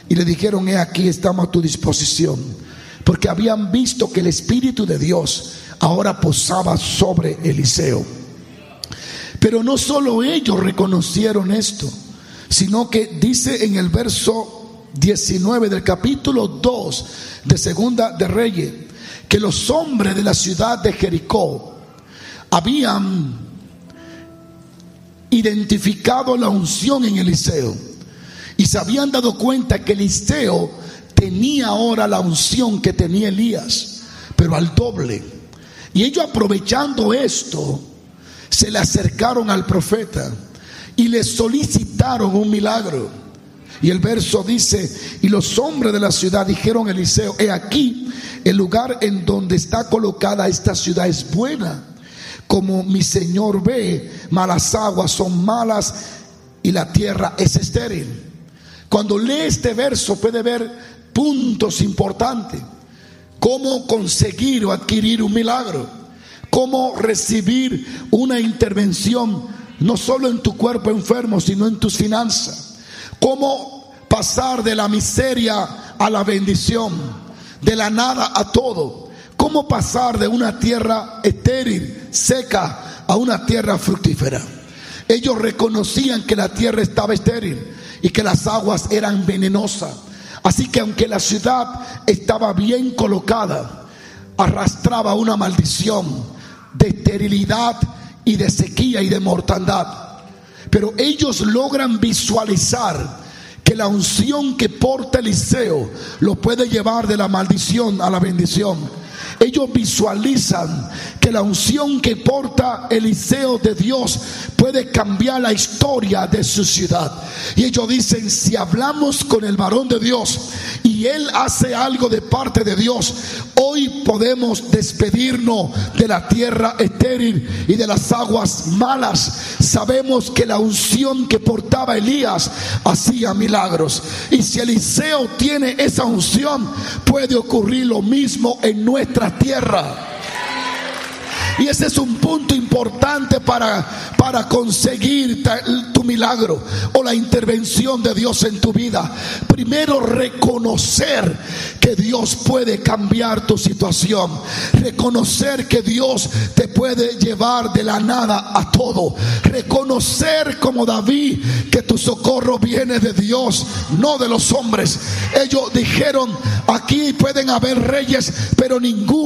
y le dijeron: he aquí, estamos a tu disposición. Porque habían visto que el Espíritu de Dios ahora posaba sobre Eliseo. Pero no solo ellos reconocieron esto, sino que dice en el verso 19 del capítulo 2 de Segunda de Reyes, que los hombres de la ciudad de Jericó habían identificado la unción en Eliseo y se habían dado cuenta que Eliseo tenía ahora la unción que tenía Elías, pero al doble. Y ellos, aprovechando esto, se le acercaron al profeta y le solicitaron un milagro. Y el verso dice: y los hombres de la ciudad dijeron a Eliseo: he aquí, el lugar en donde está colocada esta ciudad es buena, como mi señor ve, malas aguas son malas y la tierra es estéril. Cuando lee este verso puede ver puntos importantes: cómo conseguir o adquirir un milagro, cómo recibir una intervención no solo en tu cuerpo enfermo, sino en tus finanzas, cómo pasar de la miseria a la bendición, de la nada a todo, cómo pasar de una tierra estéril, seca, a una tierra fructífera. Ellos reconocían que la tierra estaba estéril y que las aguas eran venenosas. Así que aunque la ciudad estaba bien colocada, arrastraba una maldición de esterilidad y de sequía y de mortandad. Pero ellos logran visualizar que la unción que porta Eliseo lo puede llevar de la maldición a la bendición. Ellos visualizan que la unción que porta Eliseo de Dios puede cambiar la historia de su ciudad. Y ellos dicen: si hablamos con el varón de Dios y él hace algo de parte de Dios, hoy podemos despedirnos de la tierra estéril y de las aguas malas. Sabemos que la unción que portaba Elías hacía milagros, y si Eliseo tiene esa unción, puede ocurrir lo mismo en nuestra tierra. Y ese es un punto importante para conseguir tu milagro o la intervención de Dios en tu vida. Primero, reconocer que Dios puede cambiar tu situación. Reconocer que Dios te puede llevar de la nada a todo. Reconocer, como David, que tu socorro viene de Dios, no de los hombres. Ellos dijeron: aquí pueden haber reyes, pero ninguno